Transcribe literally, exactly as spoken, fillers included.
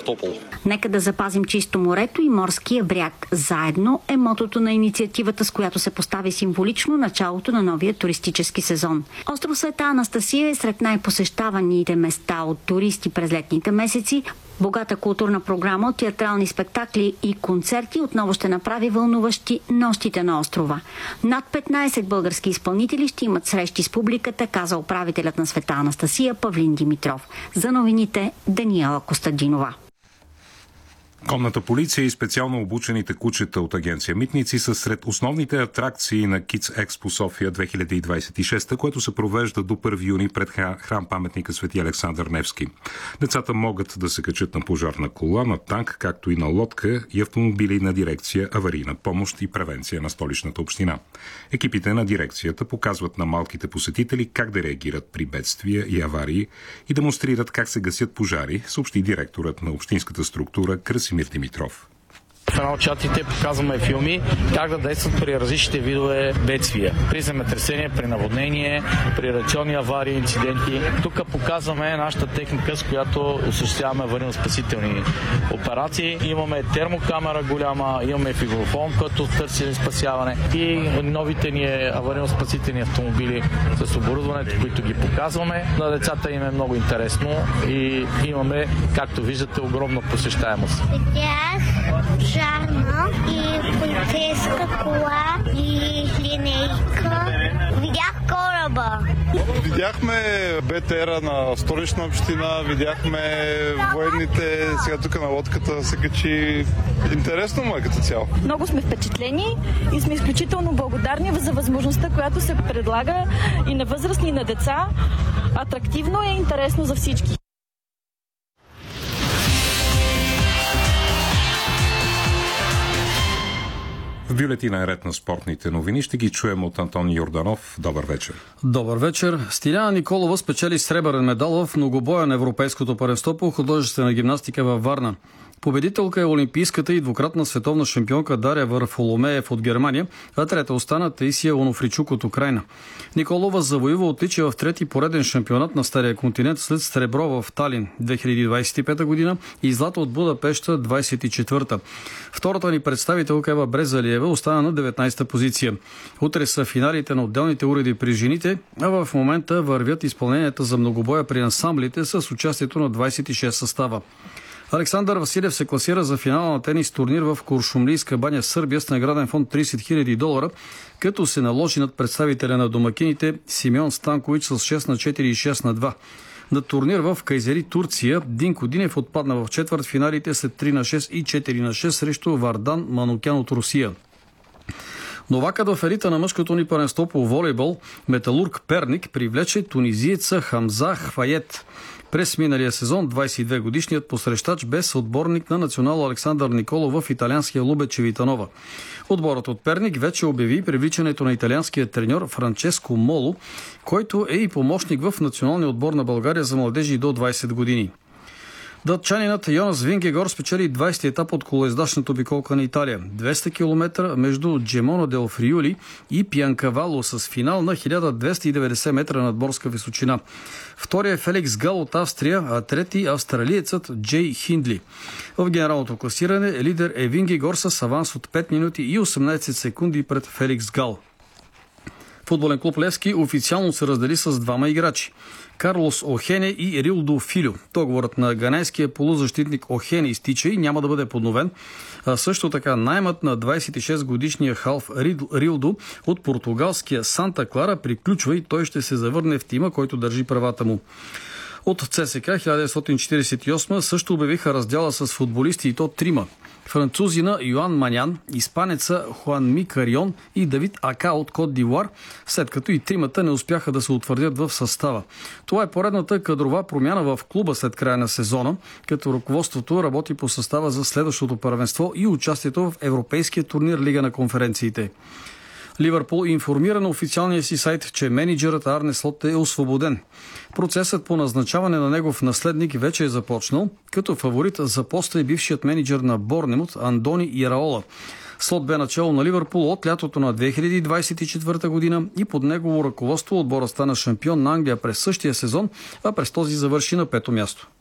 Севастопол. Нека да запазим чисто морето и морския бряг. Заедно е мотото на инициативата, с която се постави символично началото на новия туристически сезон. Остров Света Анастасия е сред най-посещаваните места от туристи през летните месеци. Богата културна програма от театрални спектакли и концерти отново ще направи вълнуващи нощите на острова. Над петнайсет български изпълнители ще имат срещи с публиката, каза управителят на Света Анастасия Павлин Димитров. За новините Даниела Костадинова. Конната полиция и специално обучените кучета от агенция Митници са сред основните атракции на Kids Expo София две хиляди двайсет и шеста, което се провежда до първи юни пред храм паметника Свети Александър Невски. Децата могат да се качат на пожарна кола, на танк, както и на лодка и автомобили на дирекция аварийна помощ и превенция на Столичната община. Екипите на дирекцията показват на малките посетители как да реагират при бедствия и аварии и демонстрират как се гасят пожари, съобщи директорът на общинската структура Красимир Димитров. В една от чатите показваме филми как да действат при различните видове бедствия. При земетресение, при наводнение, при радиационни аварии, инциденти. Тук показваме нашата техника, с която осъществяваме аварийно-спасителни операции. Имаме термокамера голяма, имаме фигурофон, който търси спасяване и новите ни аварийно-спасителни автомобили с оборудването, които ги показваме. На децата им е много интересно и имаме, както виждате, огромна посещаемост. Жарна и полицейска кола и линейка. Видях кораба. Видяхме БТР-а на Столична община, видяхме военните, сега тук на лодката се качи. Интересно му е като цяло. Много сме впечатлени и сме изключително благодарни за възможността, която се предлага и на възрастни, и на деца. Атрактивно и интересно за всички. В бюлетина е ред на спортните новини. Ще ги чуем от Антон Йорданов. Добър вечер. Добър вечер. Стиляна Николова спечели сребърен медал в многобоя на Европейското първенство по художествена гимнастика във Варна. Победителка е олимпийската и двукратна световна шампионка Дария Варфоломеев от Германия, а трета остана Таисия Онофричук от Украйна. Николова завоюва отличие в трети пореден шампионат на Стария континент след сребро в Талин две хиляди двайсет и пета година и злато от Будапеща двайсет и четвърта. Втората ни представителка Ева Брезалиева остана на деветнайсета позиция. Утре са финалите на отделните уреди при жените, а в момента вървят изпълненията за многобоя при ансамблите с участието на двайсет и шест състава. Александър Василев се класира за финала на тенис турнир в Куршумлийска баня, Сърбия, с награден фонд трийсет хиляди долара, като се наложи над представителя на домакините Симеон Станкович с шест на четири и шест на два. На турнир в Кайзери, Турция, Динко Динев отпадна в четвъртфиналите след три на шест и четири на шест срещу Вардан Манукян от Русия. Новакът в елита на мъжкото ни първенство по волейбол, Металург Перник, привлече тунизиеца Хамза Хвает. През миналия сезон двайсет и две годишният посрещач бе съотборник на национал Александър Николов в италианския Лубече Витанова. Отборът от Перник вече обяви привличането на италианския треньор Франческо Моло, който е и помощник в националния отбор на България за младежи до двайсет години. Датчанинът Йонас Вингегор спечели двайсети етап от колоездачната обиколка на Италия. двеста километра между Джемона дел Фриули и Пианкавало с финал на хиляда двеста и деветдесет метра надморска височина. Втория е Феликс Гал от Австрия, а трети австралиецът Джей Хиндли. В генералното класиране лидер е Вингегор с аванс от пет минути и осемнайсет секунди пред Феликс Гал. Футболен клуб Левски официално се раздели с двама играчи. Карлос Охене и Рилдо Филю. Договорът на ганайския полузащитник Охене изтича и няма да бъде подновен. А също така наймът на двайсет и шест годишния халф Рилдо от португалския Санта Клара приключва и той ще се завърне в тима, който държи правата му. От ЦСКА хиляда деветстотин четирийсет и осма също обявиха раздяла с футболисти и то трима. Французина Йоан Манян, испанеца Хуан Ми Карион и Давид Ака от Кот д'Ивуар, след като и тримата не успяха да се утвърдят в състава. Това е поредната кадрова промяна в клуба след края на сезона, като ръководството работи по състава за следващото първенство и участието в Европейския турнир Лига на конференциите. Ливърпул информира на официалния си сайт, че мениджърът Арне Слот е освободен. Процесът по назначаване на негов наследник вече е започнал, като фаворит за поста е бившият мениджър на Борнемут Андони Ираола. Слот бе начало на Ливърпул от лятото на две хиляди двайсет и четвърта година и под негово ръководство отбора стана шампион на Англия през същия сезон, а през този завърши на пето място.